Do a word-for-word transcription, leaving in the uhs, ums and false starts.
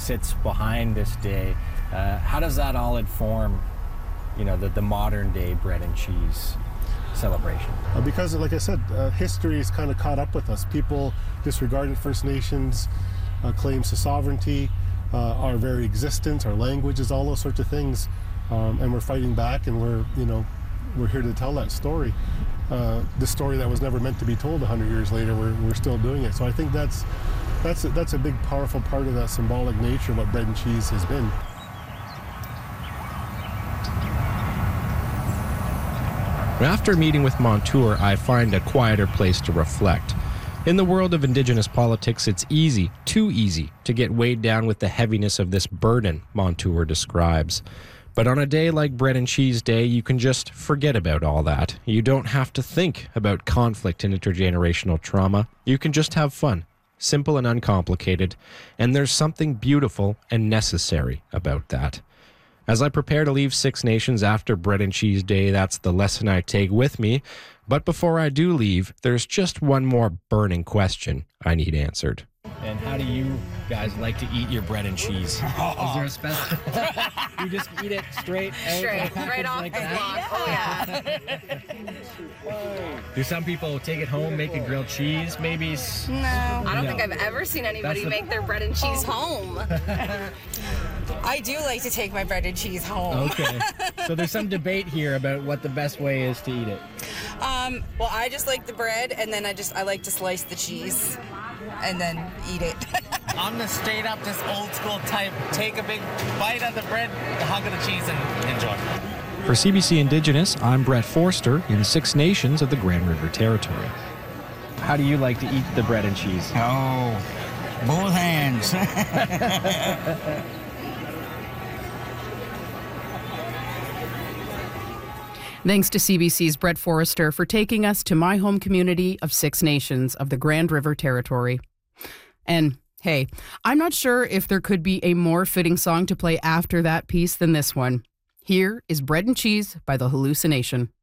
sits behind this day. Uh, how does that all inform, you know, the, the modern day bread and cheese celebration? Uh, because, like I said, uh, history is kind of caught up with us. People disregarded First Nations uh, claims to sovereignty, uh, our very existence, our languages, all those sorts of things, um, and we're fighting back, and we're, you know, we're here to tell that story. Uh, the story that was never meant to be told one hundred years later, we're, we're still doing it. So I think that's that's a, that's a big, powerful part of that symbolic nature of what bread and cheese has been. After meeting with Montour, I find a quieter place to reflect. In the world of Indigenous politics, it's easy, too easy, to get weighed down with the heaviness of this burden Montour describes. But on a day like Bread and Cheese Day, you can just forget about all that. You don't have to think about conflict and intergenerational trauma. You can just have fun, simple and uncomplicated, and there's something beautiful and necessary about that. As I prepare to leave Six Nations after Bread and Cheese Day, that's the lesson I take with me. But before I do leave, there's just one more burning question I need answered. And how do you guys like to eat your bread and cheese? Oh. Is there a special... you just eat it straight out Straight, right off like the that? block. Oh, yeah. Do some people take it home, make a grilled cheese, maybe? No. I don't No. think I've ever seen anybody the- make their bread and cheese home. I do like to take my bread and cheese home. Okay. So there's some debate here about what the best way is to eat it. Um, well, I just like the bread, and then I just I like to slice the cheese, and then eat it. I'm gonna straight up this old school type. Take a big bite of the bread, a hunk of the cheese, and enjoy. For C B C Indigenous, I'm Brett Forster in Six Nations of the Grand River Territory. How do you like to eat the bread and cheese? Oh, both hands. Thanks to C B C's Brett Forrester for taking us to my home community of Six Nations of the Grand River Territory. And hey, I'm not sure if there could be a more fitting song to play after that piece than this one. Here is Bread and Cheese by The Hallucination.